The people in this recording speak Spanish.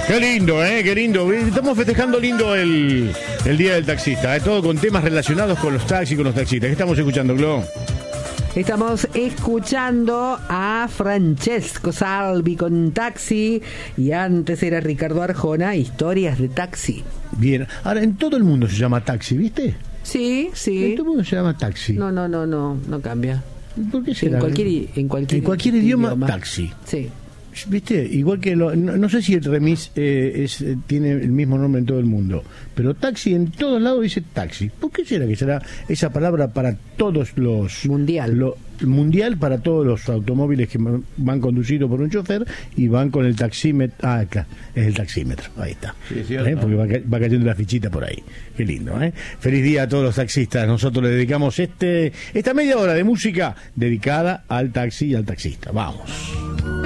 Qué lindo, qué lindo. Estamos festejando lindo el Día del Taxista, todo con temas relacionados con los taxis, con los taxistas. ¿Qué estamos escuchando, Glo? Estamos escuchando a Francesco Salvi con Taxi, y antes era Ricardo Arjona, Historias de Taxi. Bien, ahora en todo el mundo se llama taxi, ¿viste? Sí. En todo el mundo se llama taxi. No cambia. ¿Por qué será? En cualquier idioma, taxi. Sí. ¿Viste? Igual que no sé si el remis tiene el mismo nombre en todo el mundo, pero taxi en todos lados dice taxi. ¿Por qué será que será esa palabra para todos los... Mundial para todos los automóviles que van conducidos por un chofer y van con el taxímetro? Ah, claro, es el taxímetro, ahí está. Sí, porque va cayendo la fichita por ahí. Qué lindo, Feliz día a todos los taxistas. Nosotros le dedicamos esta media hora de música dedicada al taxi y al taxista. Vamos.